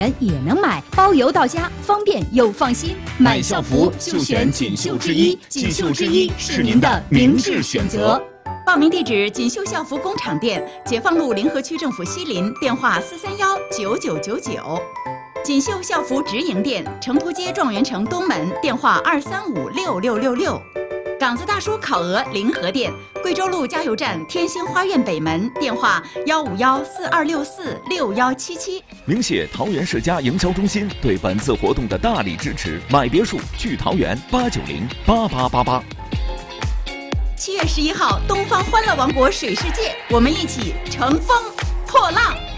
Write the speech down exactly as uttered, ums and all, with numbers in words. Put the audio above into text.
人也能买，包邮到家，方便又放心。 买校服就选锦绣之一，锦绣之一是您的明智选择。 报名地址：锦绣校服工厂店，解放路临河区政府西邻，电话四三幺九九九九。锦绣校服直营店，成都街状元城东门，电话二三五六六六六。港子大叔烤鹅临河店，贵州路加油站天星花苑北门，电话幺五幺四二六四六幺七七。 鸣谢桃园世家营销中心对本次活动的大力支持。买别墅去桃园八九零八八八八。 七月十一号，东方欢乐王国水世界，我们一起乘风破浪。